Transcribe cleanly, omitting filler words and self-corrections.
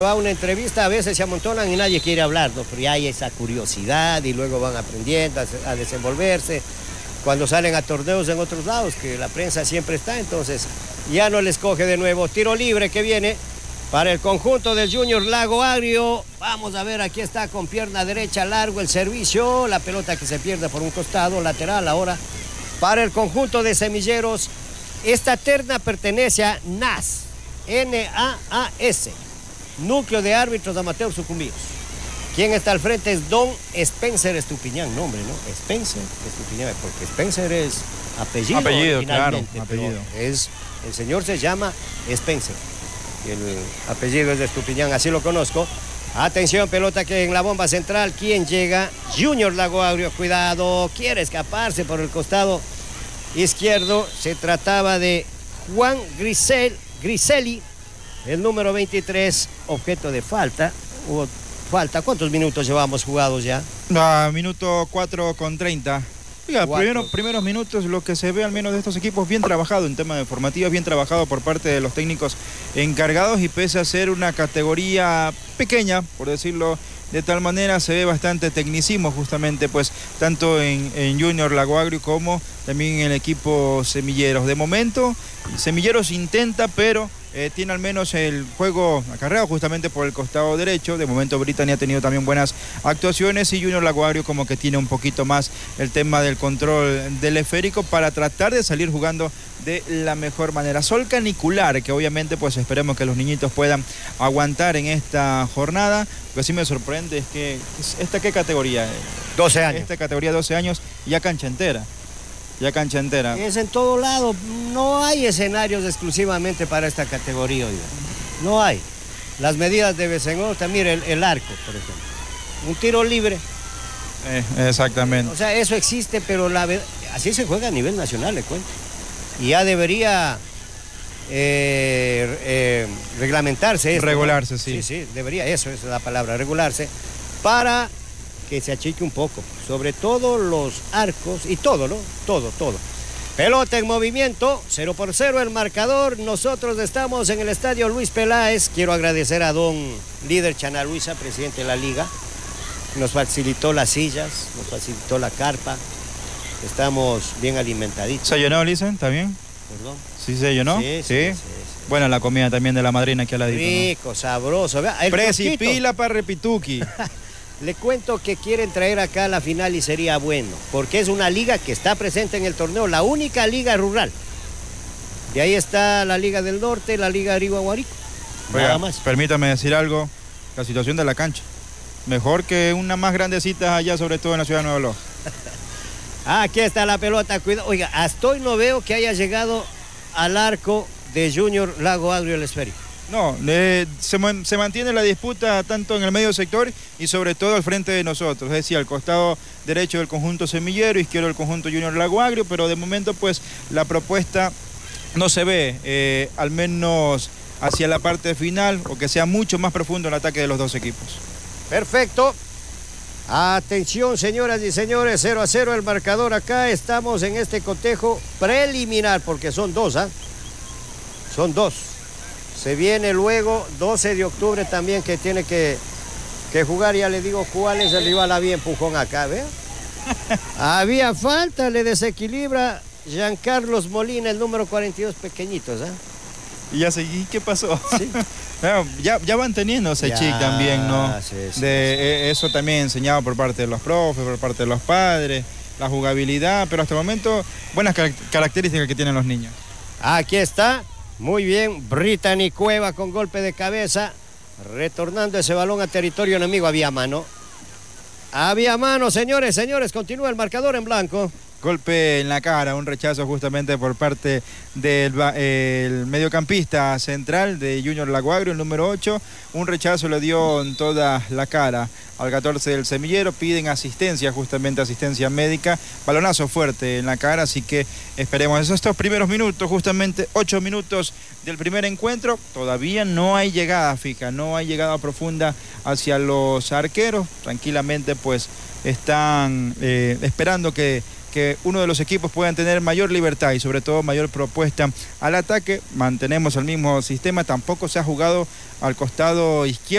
A una entrevista a veces se amontonan y nadie quiere hablar, ¿no? Pero ya hay esa curiosidad y luego van aprendiendo a desenvolverse. Cuando salen a torneos en otros lados, que la prensa siempre está, entonces ya no les coge de nuevo. Tiro libre que viene para el conjunto del Junior Lago Agrio. Vamos a ver, aquí está con pierna derecha largo el servicio. La pelota que se pierde por un costado, lateral ahora para el conjunto de Semilleros. Esta terna pertenece a NAS, N-A-A-S. Núcleo de Árbitros Amateur Sucumbíos. Quien está al frente es Don Spencer Estupiñán, nombre, ¿no? Spencer Estupiñán, porque Spencer es apellido. Apellido, claro, apellido. El señor se llama Spencer. Y el apellido es de Estupiñán, así lo conozco. Atención, pelota que en la bomba central, ¿quién llega? Junior Lago Agrio, cuidado, quiere escaparse por el costado izquierdo. Se trataba de Juan Griseli. El número 23, objeto de falta. Hubo falta. ¿Cuántos minutos llevamos jugados ya? Minuto 4:30. Oiga, primeros minutos, lo que se ve al menos de estos equipos, bien trabajado en tema de formativas, bien trabajado por parte de los técnicos encargados, y pese a ser una categoría pequeña, por decirlo de tal manera, se ve bastante tecnicismo justamente, pues, tanto en Junior Lago Agrio como también en el equipo Semilleros. De momento, Semilleros intenta, pero tiene al menos el juego acarreado justamente por el costado derecho. De momento Brittany ha tenido también buenas actuaciones, y Junior Lago Agrio como que tiene un poquito más el tema del control del esférico para tratar de salir jugando de la mejor manera. Sol canicular, que obviamente pues esperemos que los niñitos puedan aguantar en esta jornada. Lo que sí me sorprende es que ¿esta qué categoría? 12 años. Esta categoría 12 años, ya cancha entera. Ya cancha entera. Es en todo lado. No hay escenarios exclusivamente para esta categoría, oiga. No hay. Las medidas de Besenhorta, mire el arco, por ejemplo. Un tiro libre. Exactamente. O sea, eso existe, pero así se juega a nivel nacional, le cuento. Y ya debería reglamentarse esto, regularse, ¿no? sí. Sí, debería, esa es la palabra, regularse, para que se achique un poco, sobre todo los arcos y todo, ¿no? Todo. Pelota en movimiento, 0-0 el marcador. Nosotros estamos en el estadio Luis Peláez. Quiero agradecer a don líder Chana Luisa, presidente de la liga. Nos facilitó las sillas, nos facilitó la carpa. Estamos bien alimentaditos. ¿Se llenó, Lisen? ¿Está bien? ¿Perdón? ¿Sí se llenó? Sí. Buena la comida también de la madrina aquí al ladito, rico, ¿no? Sabroso. Precipila para Repituki. Le cuento que quieren traer acá la final y sería bueno, porque es una liga que está presente en el torneo, la única liga rural. De ahí está la Liga del Norte, la Liga Arihuahuarico. Nada más. Permítame decir algo, la situación de la cancha. Mejor que una más grandecita allá, sobre todo en la ciudad de Nueva Loja. Aquí está la pelota, cuidado. Oiga, hasta hoy no veo que haya llegado al arco de Junior Lago Agrio el esférico. No, se mantiene la disputa tanto en el medio sector y sobre todo al frente de nosotros, es decir, al costado derecho del conjunto Semillero, izquierdo del conjunto Junior Lago Agrio, pero de momento pues la propuesta no se ve, al menos hacia la parte final, o que sea mucho más profundo el ataque de los dos equipos. Perfecto. Atención, señoras y señores, 0-0 el marcador acá. Estamos en este cotejo preliminar, porque son dos, Son dos. Se viene luego 12 de octubre también, que tiene que jugar. Ya le digo cuál es el rival. Había empujón acá, ¿ve? Había falta, le desequilibra Giancarlos Molina, el número 42, pequeñitos, Y ya seguí, ¿qué pasó? Sí. Bueno, ya van teniendo ese chic también, ¿no? Sí. Eso también enseñado por parte de los profes, por parte de los padres, la jugabilidad, pero hasta el momento buenas características que tienen los niños. Aquí está, muy bien, Brittany Cueva con golpe de cabeza, retornando ese balón a territorio enemigo. Había mano, señores, continúa el marcador en blanco. Golpe en la cara, un rechazo justamente por parte del mediocampista central de Junior Lago Agrio, el número 8. Un rechazo le dio en toda la cara al 14 del Semillero. Piden asistencia, justamente asistencia médica. Balonazo fuerte en la cara, así que esperemos estos primeros minutos, justamente 8 minutos del primer encuentro. Todavía no hay llegada fija, no hay llegada profunda hacia los arqueros. Tranquilamente pues están esperando que que uno de los equipos puedan tener mayor libertad y sobre todo mayor propuesta al ataque. Mantenemos el mismo sistema, tampoco se ha jugado al costado izquierdo.